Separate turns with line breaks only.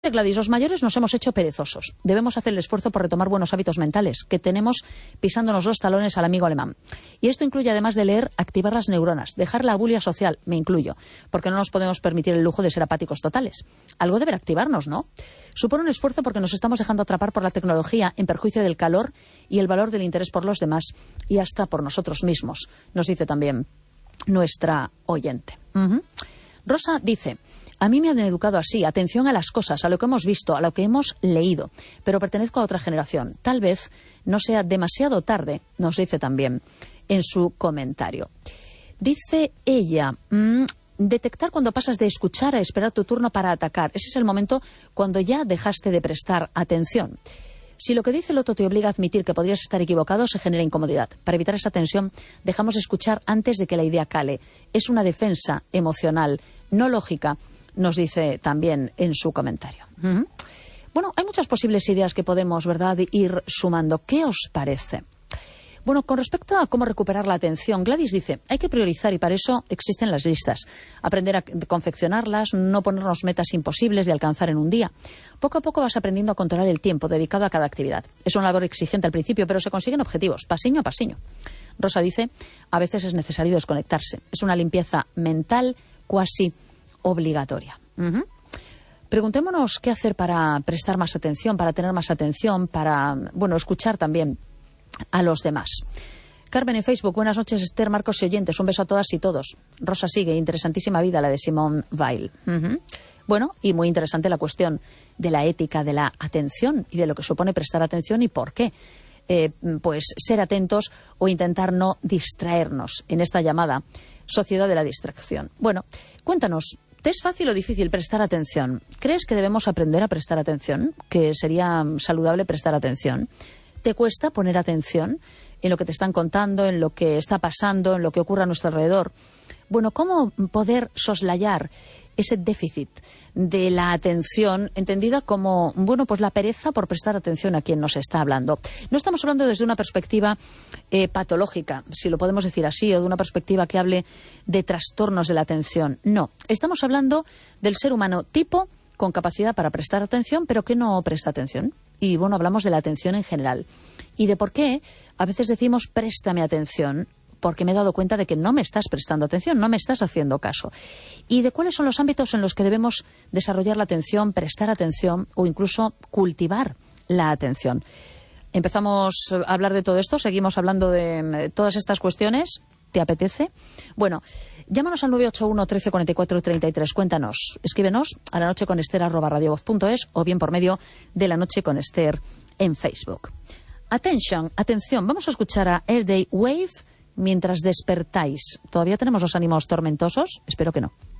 Gladys, los mayores nos hemos hecho perezosos. Debemos hacer el esfuerzo por retomar buenos hábitos mentales que tenemos pisándonos los talones al amigo alemán. Y esto incluye, además de leer, activar las neuronas, dejar la bulia social, me incluyo, porque no nos podemos permitir el lujo de ser apáticos totales. Algo deberá activarnos, ¿no? Supone un esfuerzo porque nos estamos dejando atrapar por la tecnología en perjuicio del calor y el valor del interés por los demás y hasta por nosotros mismos, nos dice también nuestra oyente. Rosa dice: a mí me han educado así, atención a las cosas, a lo que hemos visto, a lo que hemos leído, pero pertenezco a otra generación. Tal vez no sea demasiado tarde, nos dice también en su comentario. Dice ella: detectar cuando pasas de escuchar a esperar tu turno para atacar. Ese es el momento cuando ya dejaste de prestar atención. Si lo que dice el otro te obliga a admitir que podrías estar equivocado, se genera incomodidad. Para evitar esa tensión, dejamos de escuchar antes de que la idea cale. Es una defensa emocional, no lógica, nos dice también en su comentario. Bueno, hay muchas posibles ideas que podemos, ¿verdad?, ir sumando. ¿Qué os parece? Bueno, con respecto a cómo recuperar la atención, Gladys dice: hay que priorizar y para eso existen las listas. Aprender a confeccionarlas, no ponernos metas imposibles de alcanzar en un día. Poco a poco vas aprendiendo a controlar el tiempo dedicado a cada actividad. Es una labor exigente al principio, pero se consiguen objetivos, pasiño a pasiño. Rosa dice: a veces es necesario desconectarse. Es una limpieza mental cuasi obligatoria. Preguntémonos qué hacer para prestar más atención, para tener más atención, para, bueno, escuchar también a los demás. Carmen en Facebook: buenas noches, Esther, Marcos y oyentes, un beso a todas y todos. Rosa sigue: interesantísima vida la de Simone Weil. Bueno, y muy interesante la cuestión de la ética de la atención y de lo que supone prestar atención y por qué. Pues ser atentos o intentar no distraernos en esta llamada sociedad de la distracción. Bueno, cuéntanos, ¿te es fácil o difícil prestar atención? ¿Crees que debemos aprender a prestar atención? ¿Que sería saludable prestar atención? ¿Te cuesta poner atención en lo que te están contando, en lo que está pasando, en lo que ocurre a nuestro alrededor? Bueno, ¿cómo poder soslayar ese déficit de la atención, entendida como, bueno, pues la pereza por prestar atención a quien nos está hablando? No estamos hablando desde una perspectiva patológica, si lo podemos decir así, o de una perspectiva que hable de trastornos de la atención. No, estamos hablando del ser humano tipo con capacidad para prestar atención, pero que no presta atención. Y bueno, hablamos de la atención en general. Y de por qué a veces decimos préstame atención, porque me he dado cuenta de que no me estás prestando atención, no me estás haciendo caso. Y de cuáles son los ámbitos en los que debemos desarrollar la atención, prestar atención o incluso cultivar la atención. Empezamos a hablar de todo esto, seguimos hablando de todas estas cuestiones. ¿Te apetece? Bueno, llámanos al 981 13 44 33. Cuéntanos, escríbenos a lanocheconester@radiovoz.es o bien por medio de La Noche con Esther en Facebook. Atención, vamos a escuchar a Air Day Wave mientras despertáis. ¿Todavía tenemos los ánimos tormentosos? Espero que no.